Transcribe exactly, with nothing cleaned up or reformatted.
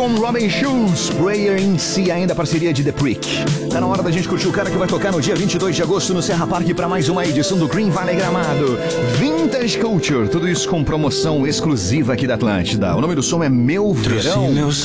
com Robin Schulz, Prayer in C, ainda parceria de The Prick. Tá na hora da gente curtir o cara que vai tocar no dia vinte e dois de agosto no Serra Park para mais uma edição do Green Valley Gramado. Vintage Culture, tudo isso com promoção exclusiva aqui da Atlântida. O nome do som é Meu Verão.